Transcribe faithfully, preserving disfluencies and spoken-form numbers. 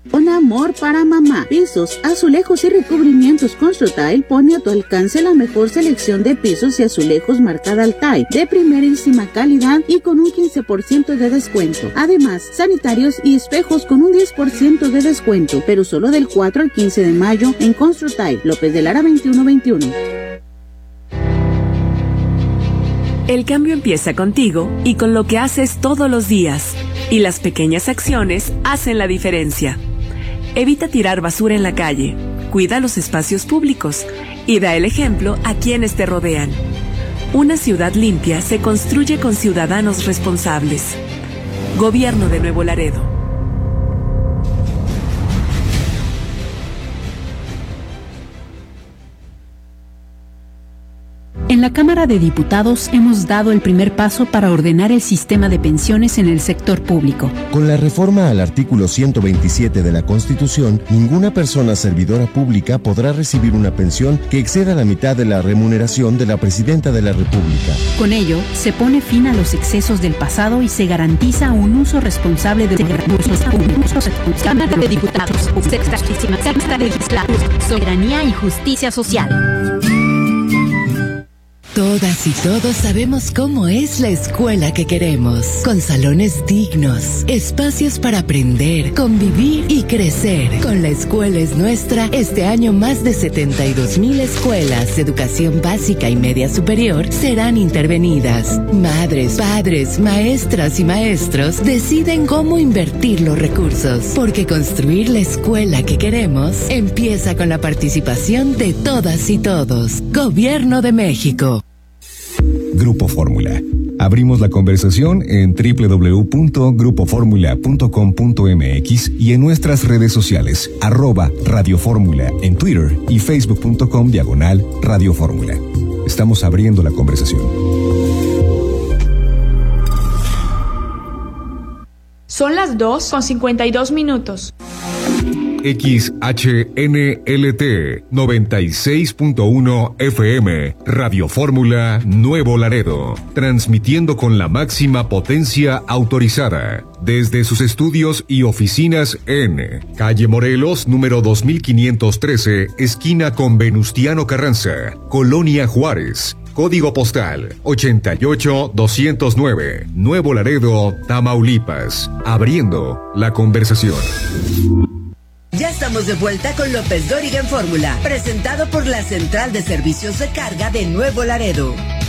Un amor para mamá. Pisos, azulejos y recubrimientos Construtile pone a tu alcance la mejor selección de pisos y azulejos marcada Altai, de primerísima calidad y con un quince por ciento de descuento. Además, sanitarios y espejos con un diez por ciento de descuento, pero solo del cuatro al quince de mayo en Construtile, López de Lara veintiuno veintiuno. El cambio empieza contigo y con lo que haces todos los días. Y las pequeñas acciones hacen la diferencia. Evita tirar basura en la calle, cuida los espacios públicos y da el ejemplo a quienes te rodean. Una ciudad limpia se construye con ciudadanos responsables. Gobierno de Nuevo Laredo. En la Cámara de Diputados hemos dado el primer paso para ordenar el sistema de pensiones en el sector público. Con la reforma al artículo ciento veintisiete de la Constitución, ninguna persona servidora pública podrá recibir una pensión que exceda la mitad de la remuneración de la Presidenta de la República. Con ello, se pone fin a los excesos del pasado y se garantiza un uso responsable de los recursos públicos. Cámara de Diputados, sexagésima sexta legislatura, soberanía y justicia social. Todas y todos sabemos cómo es la escuela que queremos, con salones dignos, espacios para aprender, convivir y crecer. Con La Escuela es Nuestra, este año más de setenta y dos mil escuelas de educación básica y media superior serán intervenidas. Madres, padres, maestras y maestros deciden cómo invertir los recursos, porque construir la escuela que queremos empieza con la participación de todas y todos. Gobierno de México. Grupo Fórmula. Abrimos la conversación en doble u doble u doble u punto grupo fórmula punto com punto m x y en nuestras redes sociales, arroba Radio Fórmula en Twitter y facebook punto com diagonal Radio Fórmula. Estamos abriendo la conversación. Son las dos con cincuenta y dos minutos. X H N L T noventa y seis punto uno F M, Radio Fórmula Nuevo Laredo, transmitiendo con la máxima potencia autorizada, desde sus estudios y oficinas en Calle Morelos, número dos mil quinientos trece, esquina con Venustiano Carranza, Colonia Juárez. Código postal ochenta y ocho doscientos nueve, Nuevo Laredo, Tamaulipas. Abriendo la conversación. Ya estamos de vuelta con López Dóriga en Fórmula, presentado por la Central de Servicios de Carga de Nuevo Laredo.